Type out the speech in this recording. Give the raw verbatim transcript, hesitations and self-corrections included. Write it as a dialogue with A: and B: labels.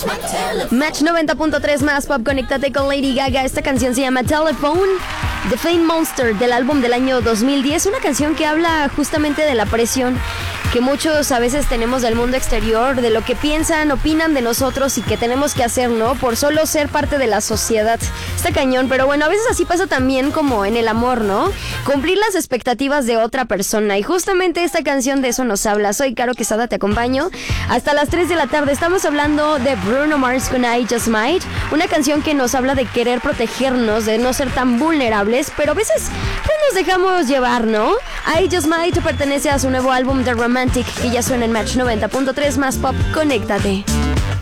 A: Match noventa punto tres más pop, conéctate con Lady Gaga. Esta canción se llama Telephone, The Fame Monster, del álbum del año dos mil diez. Una canción que habla justamente de la presión que muchos a veces tenemos del mundo exterior, de lo que piensan, opinan de nosotros y que tenemos que hacer, ¿no? Por solo ser parte de la sociedad. Está cañón, pero bueno, a veces así pasa también como en el amor, ¿no? Cumplir las expectativas de otra persona. Y justamente esta canción de eso nos habla. Soy Caro Quesada, te acompaño hasta las tres de la tarde. Estamos hablando de Bruno Mars con I Just Might, una canción que nos habla de querer protegernos, de no ser tan vulnerables, pero a veces pues, nos dejamos llevar, ¿no? I Just Might pertenece a su nuevo álbum The Romantic, que ya suena en Match noventa punto tres más pop, conéctate.